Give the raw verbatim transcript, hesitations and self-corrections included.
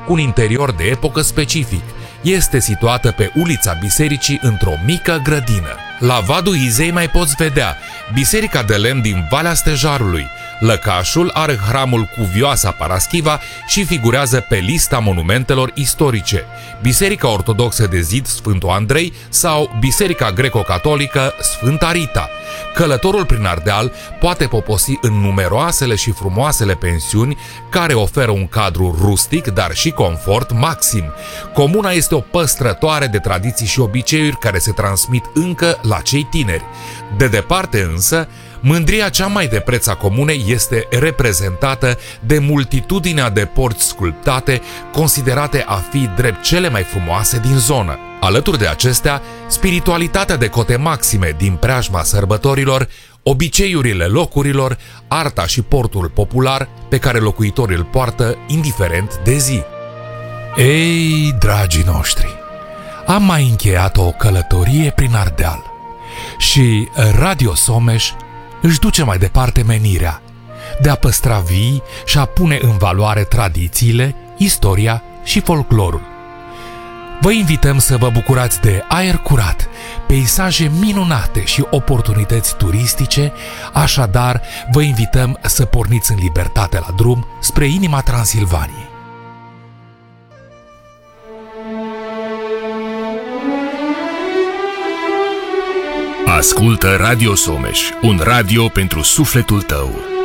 cu un interior de epocă specific. Este situată pe ulița Bisericii într-o mică grădină. La Vadul Izei mai poți vedea Biserica de lemn din Valea Stejarului. Lăcașul are hramul Cuvioasa Paraschiva și figurează pe lista monumentelor istorice, Biserica Ortodoxă de Zid Sfântul Andrei sau Biserica Greco-Catolică Sfânta Rita. Călătorul prin Ardeal poate poposi în numeroasele și frumoasele pensiuni care oferă un cadru rustic, dar și confort maxim. Comuna este o păstrătoare de tradiții și obiceiuri care se transmit încă la cei tineri. De departe însă, mândria cea mai de preț a comunei este reprezentată de multitudinea de porți sculptate, considerate a fi drept cele mai frumoase din zonă. Alături de acestea, spiritualitatea de cote maxime din preajma sărbătorilor, obiceiurile locurilor, arta și portul popular pe care locuitorii îl poartă indiferent de zi. Ei, dragii noștri, am mai încheiat o călătorie prin Ardeal și Radio Someș își duce mai departe menirea de a păstra vii și a pune în valoare tradițiile, istoria și folclorul. Vă invităm să vă bucurați de aer curat, peisaje minunate și oportunități turistice, așadar vă invităm să porniți în libertate la drum spre inima Transilvaniei. Ascultă Radio Someș, un radio pentru sufletul tău.